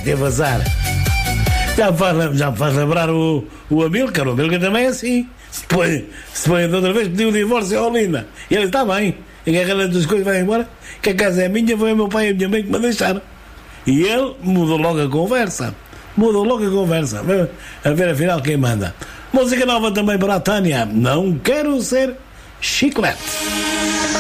que teve azar. Já me faz lembrar o Amílcar. O Amílcar também é assim. Se põe outra vez, pediu o divórcio ao Olinda. E ele está bem. Agarra as coisas, vai embora. Que a casa é minha, foi o meu pai e a minha mãe que me deixaram. E ele mudou logo a conversa. A ver afinal quem manda. Música nova também para a Tânia. Não quero ser chiclete.